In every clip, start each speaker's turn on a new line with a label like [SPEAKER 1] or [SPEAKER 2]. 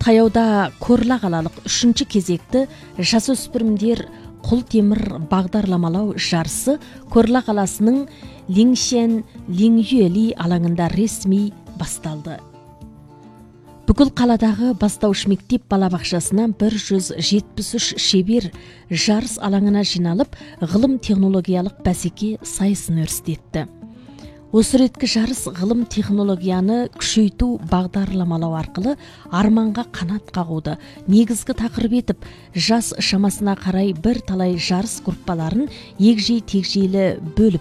[SPEAKER 1] Таяуда Корла қалалық 3-ші кезекті жасөспірімдер құлтемір бағдарламалау жарысы Корла қаласының Лиңшен Лиңюели алаңында ресми басталды. Бүкіл қаладағы бастауыш мектеп балабақшасынан 173 шебер жарыс алаңына жиналып, ғылым технологиялық бәсеке сайысын өрістетті. Осы реткі жарыс ғылым технологияны күшейту бағдарламалау арқылы арманға қанат қағуды негізгі тақырып етіп, жас шамасына қарай бір талай жарыс группаларын егжей-тегжейлі бөліп,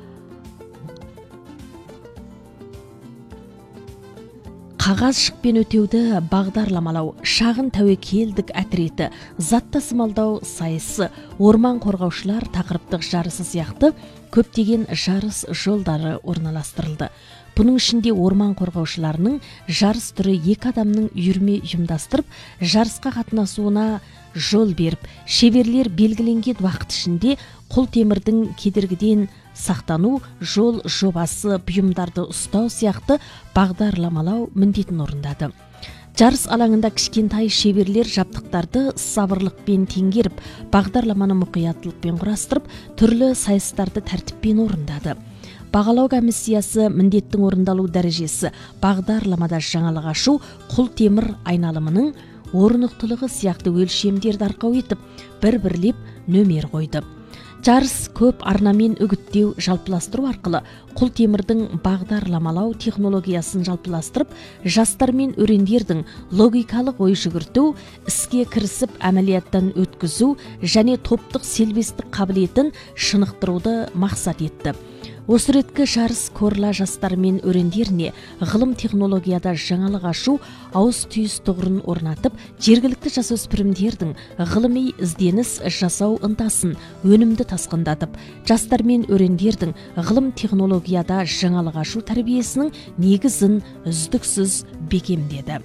[SPEAKER 1] қағаз шықпен өтеуді бағдарламалау, шағын тәуекелдік әтіреті, зат тасымалдау сайысы, орман қорғаушылар тақырыптық жарысы сияқты көптеген жарыс жолдары орналастырылды. Бұның ішінде орман қорғаушыларының жарыс түрі 2 адамның үйірме ұйымдастырып, жарысқа қатынасуына жол беріп, шеберлер белгіленген уақыт ішінде құлтемірдің кедергіден сақтану жол жобасы бұйымдарды ұстау сияқты бағдарламалау міндетін орындады. Жарыс алаңында кішкентай шеберлер жабдықтарды сабырлықпен теңгеріп, бағдарламаны мұқияттылықпен құрастырып, түрлі сайыстарды тәртіппен орындады. Бағалау комиссиясы міндеттің орындалу дәрежесі, бағдарламада жаңалық ашу, құлтемір айналымының орнықтылығы сияқты өлшемдерді арқау етіп, бір-бірлеп нөмер қойды. Жарыс көп арнамен үгіттеу жалпыластыру арқылы құлтемірдің бағдарламалау технологиясын жалпыластырып, жастар мен өрендердің логикалық ой жүгірту, іске кірісіп әмәлияттан өткізу және топтық селбестік қабілетін шынықтыруды мақсат етті. Осы реткі жарыс Корла жастар мен өрендеріне ғылым технологияда жаңалық ашу, ауыз түйіс тұғырын орнатып, жергілікті жасөспірімдердің ғылыми ізденіс жасау ынтасын өнімді тасқындатып, жастар мен өрендердің ғылым технологияда жаңалық ашу тәрбиесінің негізін үздіксіз бекемдеді.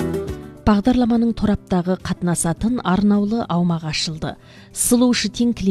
[SPEAKER 1] Бағдарламаның тораптағы қатынасатын арнаулы аумақ ашылды. Сұлу Шытин